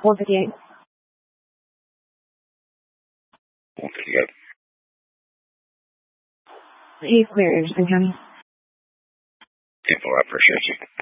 158. 158. He's clear, Anderson County. 10-4, I appreciate you.